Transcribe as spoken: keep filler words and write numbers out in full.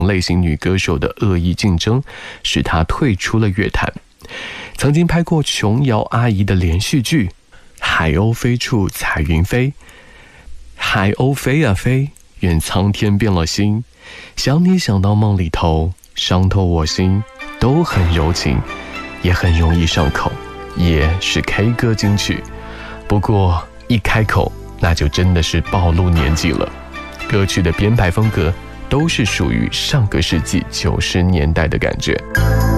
类型女歌手的恶意竞争，使她退出了乐坛。曾经拍过琼瑶阿姨的连续剧《海鸥飞处彩云飞》，海鸥飞啊飞，愿苍天变了心，想你想到梦里头，伤透我心，都很柔情，也很容易上口，也是 K 歌金曲。不过一开口，那就真的是暴露年纪了。歌曲的编排风格都是属于上个世纪九十年代的感觉。